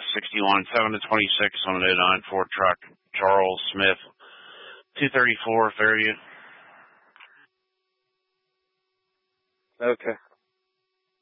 61, 7 to 26 on an 09 Ford truck, Charles Smith, 234 Fairview. Okay.